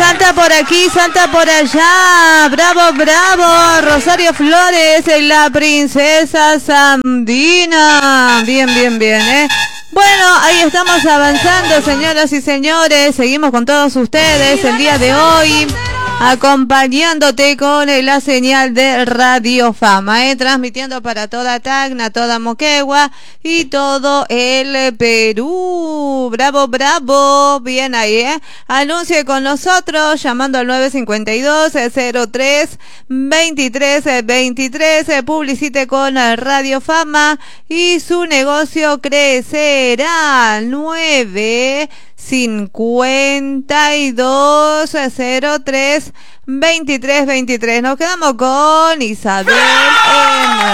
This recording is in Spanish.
Santa por aquí, Santa por allá. Bravo, bravo. Rosario Flores, la princesa Sandina. Bien, bien, bien, Bueno, ahí estamos avanzando, señoras y señores. Seguimos con todos ustedes el día de hoy, acompañándote con la señal de Radio Fama, transmitiendo para toda Tacna, toda Moquegua y todo el Perú. Bravo, bravo. Bien ahí, Anuncie con nosotros llamando al 952-03-23-23. Publicite con Radio Fama y su negocio crecerá. 952-03-23-23. Nos quedamos con Isabel en